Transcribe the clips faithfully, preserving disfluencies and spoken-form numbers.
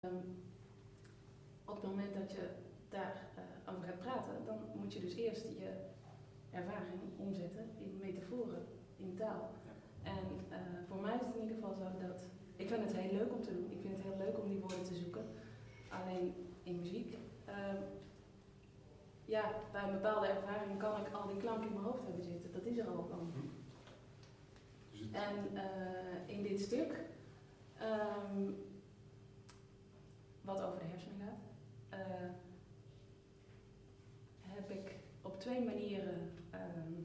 Um, op het moment dat je daar uh, over gaat praten, dan moet je dus eerst je ervaring omzetten in metaforen, in taal. Ja. En uh, voor mij is het in ieder geval zo dat, ik vind het heel leuk om te doen, ik vind het heel leuk om die woorden te zoeken. Alleen in muziek, uh, ja, bij een bepaalde ervaring kan ik al die klanken in mijn hoofd hebben zitten, dat is er al dan. Hm. Dus en uh, in dit stuk, um, wat over de hersenen gaat, uh, heb ik op twee manieren um,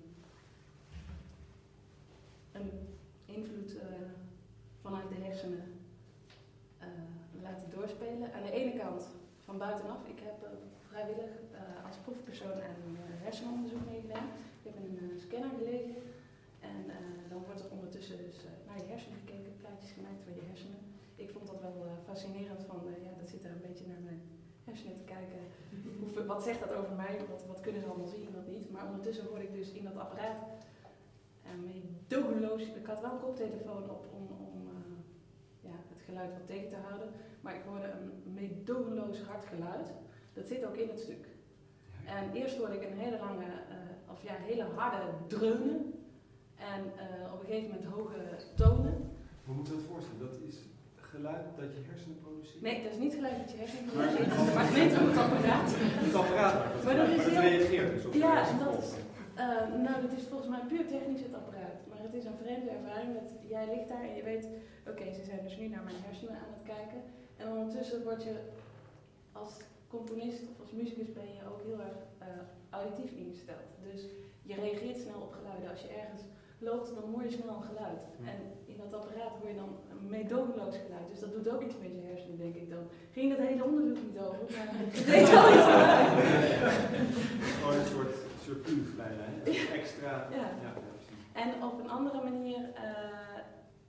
een invloed uh, vanuit de hersenen uh, laten doorspelen. Aan de ene kant van buitenaf. Ik heb uh, vrijwillig uh, als proefpersoon aan een uh, hersenonderzoek meegedaan. Ik heb in een uh, scanner gelegen en uh, dan wordt er ondertussen dus uh, naar je hersenen gekeken, plaatjes gemaakt van je hersenen. Ik vond dat wel uh, fascinerend van, uh, ja, dat zit daar een beetje naar mijn hersenen te kijken. Hoe, wat zegt dat over mij? Wat, wat kunnen ze allemaal zien, wat niet? Maar ondertussen word ik dus in dat apparaat uh, meedogenloos. Ik had wel een koptelefoon op om, om uh, ja, het geluid wat tegen te houden. Maar ik hoorde een meedogenloos hard geluid. Dat zit ook in het stuk. En eerst hoorde ik een hele lange, uh, of ja, hele harde dreunen. En uh, op een gegeven moment hoge tonen. Hoe moet je dat voorstellen? Dat is geluid dat je hersenen produceert? Nee, dat is niet geluid dat je hersenen produceert. Maar het neemt op het apparaat. Het apparaat maakt dat maar dat, is maar dat heel... reageert dus op ja, dat is, uh, nou, dat is volgens mij puur technisch het apparaat. Maar het is een vreemde ervaring dat jij ligt daar en je weet, oké, okay, ze zijn dus nu naar mijn hersenen aan het kijken. En ondertussen word je als componist of als muzikus ben je ook heel erg uh, auditief ingesteld. Dus je reageert snel op geluiden. Als je ergens loopt, dan hoor je snel een geluid. Hmm. En in dat apparaat hoor je dan een meedogenloos geluid. Dus dat doet ook iets met je hersenen, denk ik dan. Ging dat hele onderzoek niet over, maar het deed wel iets met mij. Gewoon een soort surplus bijna, hè? Een extra... Ja. Ja, en op een andere manier, uh,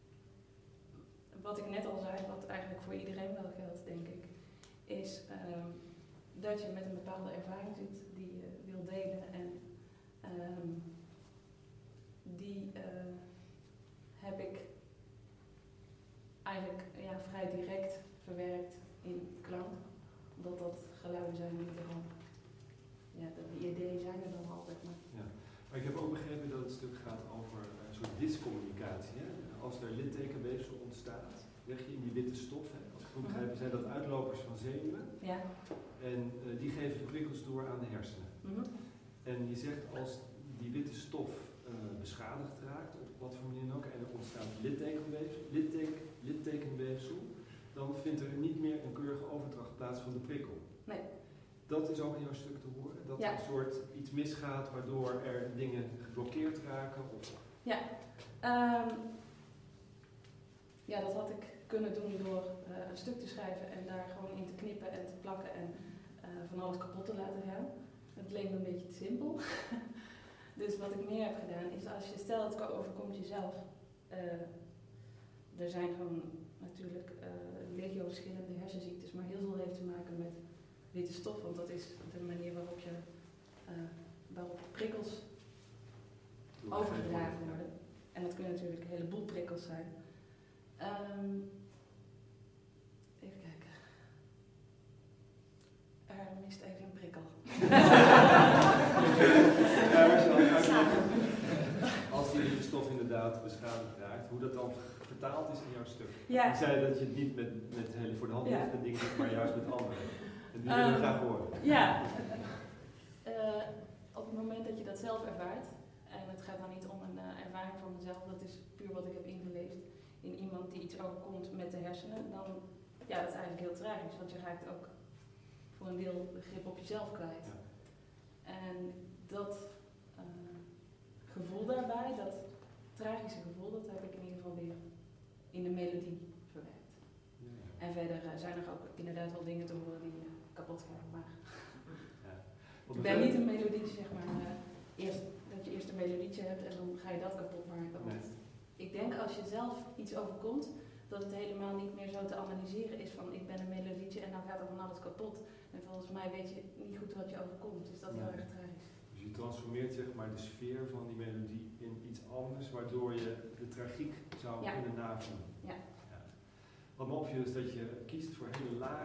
wat ik net al zei, wat eigenlijk voor iedereen wel geldt, denk ik, is uh, dat je met een bepaalde ervaring zit die je wil delen. En um, die uh, heb ik eigenlijk ja, vrij direct verwerkt in klank. Omdat dat geluiden zijn die er al, ja, die ideeën zijn er dan altijd. Maar. Ja. Maar ik heb ook begrepen dat het stuk gaat over een soort discommunicatie. Hè? Als er littekenweefsel ontstaat, leg je in die witte stof. Hè? Als ik goed begrijp, zijn dat uitlopers van zenuwen. Ja. En uh, die geven de prikkels door aan de hersenen. Mm-hmm. En je zegt als die witte stof uh, beschadigd raakt, op wat voor manier dan ook, en er ontstaat littekenweefsel, litteken, littekenweefsel, dan vindt er niet meer een keurige overdracht plaats van de prikkel. Nee. Dat is ook in jouw stuk te horen, dat ja. er een soort iets misgaat waardoor er dingen geblokkeerd raken? Of... Ja. Um, ja, dat had ik kunnen doen door uh, een stuk te schrijven en daar gewoon in te knippen en te plakken en uh, van alles kapot te laten gaan. Het leek me een beetje te simpel. Dus wat ik meer heb gedaan is, als je stelt het overkomt jezelf, uh, er zijn gewoon natuurlijk uh, legio verschillende hersenziektes, maar heel veel heeft te maken met witte stof, want dat is de manier waarop je uh, waarop prikkels overgedragen worden. En dat kunnen natuurlijk een heleboel prikkels zijn. Um, even kijken. Er mist even een prikkel. Ja, als, je dan uitlegt, als die witte stof inderdaad beschadigd raakt, hoe dat dan vertaald is in jouw stuk. Ja. Je zei dat je het niet met, met hele voor de hand ja. liggende dingen doet, maar juist met anderen. En die willen we um, graag horen. Ja. Uh, op het moment dat je dat zelf ervaart, en het gaat dan niet om een uh, ervaring van mezelf, dat is puur wat ik heb ingelezen in iemand die iets overkomt met de hersenen, dan, ja, dat is eigenlijk heel tragisch, want je raakt ook voor een deel begrip op jezelf kwijt. Ja. En dat uh, gevoel daarbij, dat tragische gevoel, dat heb ik in ieder geval weer in de melodie verwerkt. Ja. En verder uh, zijn er ook inderdaad wel dingen te horen die uh, kapot gaan, maar ja. Ik ben niet een melodietje, zeg maar, uh, eerst, dat je eerst een melodietje hebt en dan ga je dat kapot maken. Want nee. Ik denk als je zelf iets overkomt, dat het helemaal niet meer zo te analyseren is van ik ben een melodietje en dan gaat er van alles kapot. En volgens mij weet je niet goed wat je overkomt, dus dat is heel erg tragisch. Dus je transformeert zeg maar de sfeer van die melodie in iets anders, waardoor je de tragiek zou ja. kunnen navoelen. Ja. Ja. wat me opviel is dat je kiest voor hele lage